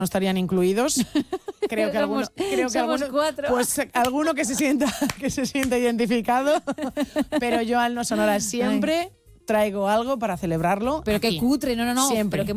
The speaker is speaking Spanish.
estarían incluidos. Creo que algunos, cuatro. pues alguno que se sienta identificado, pero yo al No Sonoras siempre traigo algo para celebrarlo. Pero aquí. qué cutre, no. Siempre. Pero qué